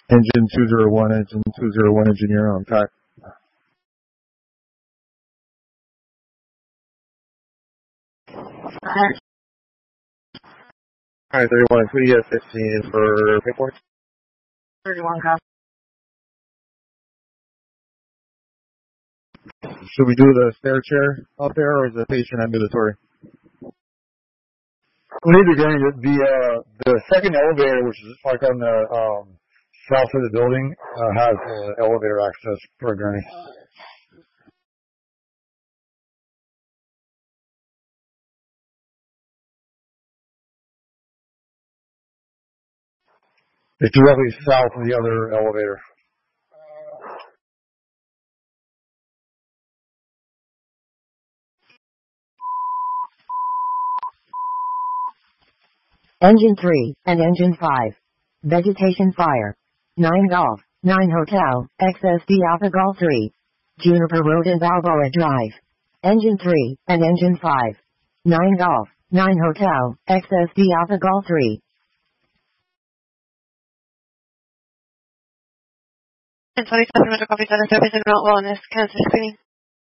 Engine 201, engineer on track. Alright, 31, who do you have 15 for paperwork? 31 copy. Should we do the stair chair out there, or is the patient ambulatory? We need to go the second elevator, which is like on the south of the building, has elevator access for a gurney. It's directly south of the other elevator. Engine 3 and Engine 5. Vegetation fire. 9 Golf, 9 Hotel, XSD Alpha Golf 3. Juniper Road and Balboa Drive. Engine 3 and Engine 5. 9 Golf, 9 Hotel, XSD Alpha Golf 3. 27 Metro Copy 7 Service and Mount Wellness, cancer screening.